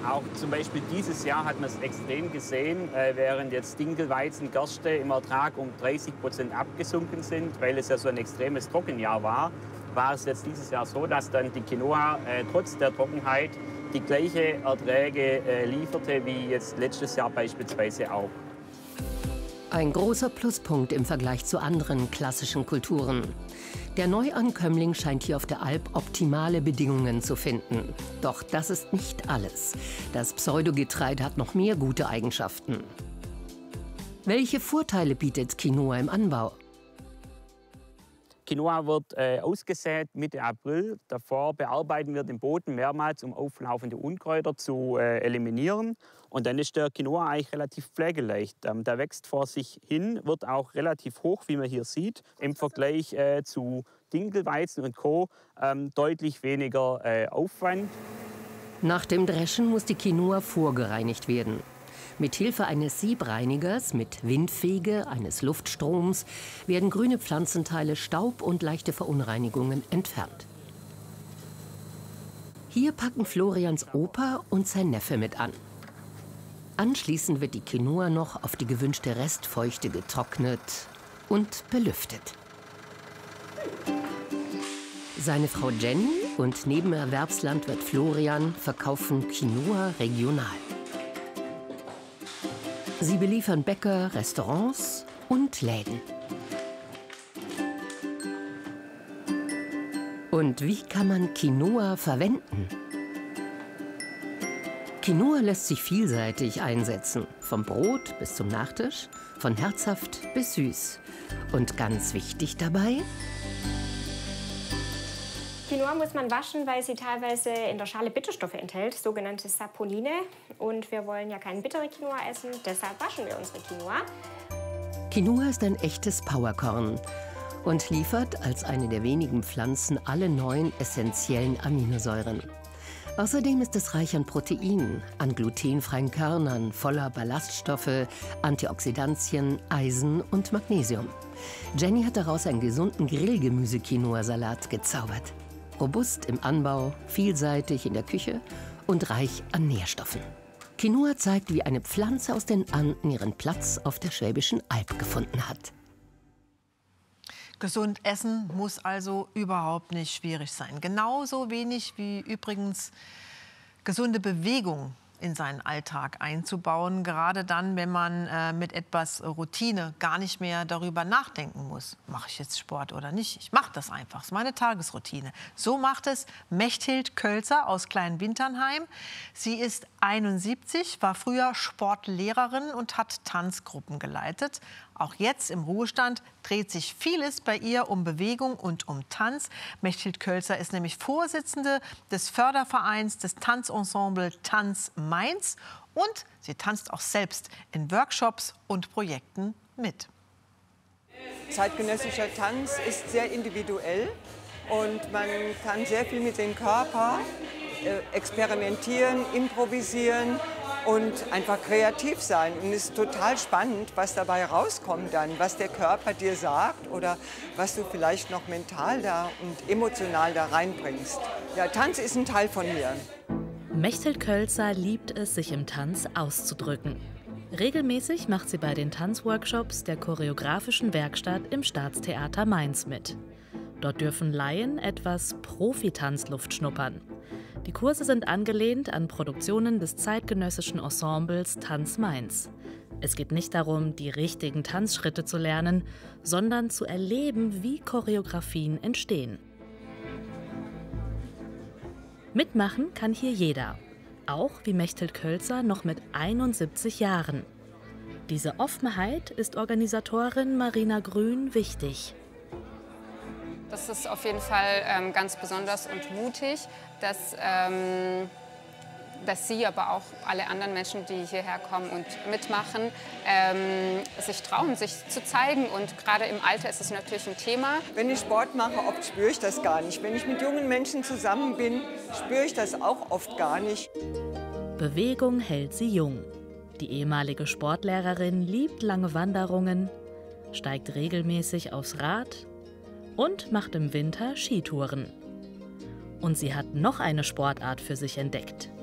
Auch zum Beispiel dieses Jahr hat man es extrem gesehen, während jetzt Dinkelweizen, Gerste im Ertrag um 30% abgesunken sind, weil es ja so ein extremes Trockenjahr war, war es jetzt dieses Jahr so, dass dann die Quinoa trotz der Trockenheit die gleiche Erträge lieferte wie jetzt letztes Jahr beispielsweise auch. Ein großer Pluspunkt im Vergleich zu anderen klassischen Kulturen. Der Neuankömmling scheint hier auf der Alp optimale Bedingungen zu finden. Doch das ist nicht alles. Das Pseudogetreide hat noch mehr gute Eigenschaften. Welche Vorteile bietet Quinoa im Anbau? Quinoa wird ausgesät Mitte April. Davor bearbeiten wir den Boden mehrmals, um auflaufende Unkräuter zu eliminieren. Und dann ist der Quinoa eigentlich relativ pflegeleicht. Der wächst vor sich hin, wird auch relativ hoch, wie man hier sieht. Im Vergleich zu Dinkelweizen und Co. Deutlich weniger Aufwand. Nach dem Dreschen muss die Quinoa vorgereinigt werden. Mit Hilfe eines Siebreinigers, mit Windfege, eines Luftstroms werden grüne Pflanzenteile, Staub und leichte Verunreinigungen entfernt. Hier packen Florians Opa und sein Neffe mit an. Anschließend wird die Quinoa noch auf die gewünschte Restfeuchte getrocknet und belüftet. Seine Frau Jenny und Nebenerwerbslandwirt Florian verkaufen Quinoa regional. Sie beliefern Bäcker, Restaurants und Läden. Und wie kann man Quinoa verwenden? Quinoa lässt sich vielseitig einsetzen. Vom Brot bis zum Nachtisch, von herzhaft bis süß. Und ganz wichtig dabei: Quinoa muss man waschen, weil sie teilweise in der Schale Bitterstoffe enthält, sogenannte Saponine. Und wir wollen ja keine bittere Quinoa essen, deshalb waschen wir unsere Quinoa. Quinoa ist ein echtes Powerkorn und liefert als eine der wenigen Pflanzen alle 9 essentiellen Aminosäuren. Außerdem ist es reich an Proteinen, an glutenfreien Körnern, voller Ballaststoffe, Antioxidantien, Eisen und Magnesium. Jenny hat daraus einen gesunden Grillgemüse-Quinoa-Salat gezaubert. Robust im Anbau, vielseitig in der Küche und reich an Nährstoffen. Quinoa zeigt, wie eine Pflanze aus den Anden ihren Platz auf der Schwäbischen Alb gefunden hat. Gesund essen muss also überhaupt nicht schwierig sein. Genauso wenig wie übrigens gesunde Bewegung in seinen Alltag einzubauen, gerade dann, wenn man mit etwas Routine gar nicht mehr darüber nachdenken muss. Mache ich jetzt Sport oder nicht? Ich mache das einfach, das ist meine Tagesroutine. So macht es Mechthild Kölzer aus Kleinwinternheim. Sie ist 71, war früher Sportlehrerin und hat Tanzgruppen geleitet. Auch jetzt im Ruhestand dreht sich vieles bei ihr um Bewegung und um Tanz. Mechthild Kölzer ist nämlich Vorsitzende des Fördervereins des Tanzensemble Tanz Mainz. Und sie tanzt auch selbst in Workshops und Projekten mit. Zeitgenössischer Tanz ist sehr individuell und man kann sehr viel mit dem Körper experimentieren, improvisieren und einfach kreativ sein. Und es ist total spannend, was dabei rauskommt dann, was der Körper dir sagt oder was du vielleicht noch mental da und emotional da reinbringst. Ja, Tanz ist ein Teil von mir. Mechthild Kölzer liebt es, sich im Tanz auszudrücken. Regelmäßig macht sie bei den Tanzworkshops der choreografischen Werkstatt im Staatstheater Mainz mit. Dort dürfen Laien etwas Profitanzluft schnuppern. Die Kurse sind angelehnt an Produktionen des zeitgenössischen Ensembles Tanz Mainz. Es geht nicht darum, die richtigen Tanzschritte zu lernen, sondern zu erleben, wie Choreografien entstehen. Mitmachen kann hier jeder, auch wie Mechthild Kölzer noch mit 71 Jahren. Diese Offenheit ist Organisatorin Marina Grün wichtig. Das ist auf jeden Fall ganz besonders und mutig, dass Sie, aber auch alle anderen Menschen, die hierher kommen und mitmachen, sich trauen, sich zu zeigen. Und gerade im Alter ist es natürlich ein Thema. Wenn ich Sport mache, oft spüre ich das gar nicht. Wenn ich mit jungen Menschen zusammen bin, spüre ich das auch oft gar nicht. Bewegung hält sie jung. Die ehemalige Sportlehrerin liebt lange Wanderungen, steigt regelmäßig aufs Rad und macht im Winter Skitouren. Und sie hat noch eine Sportart für sich entdeckt: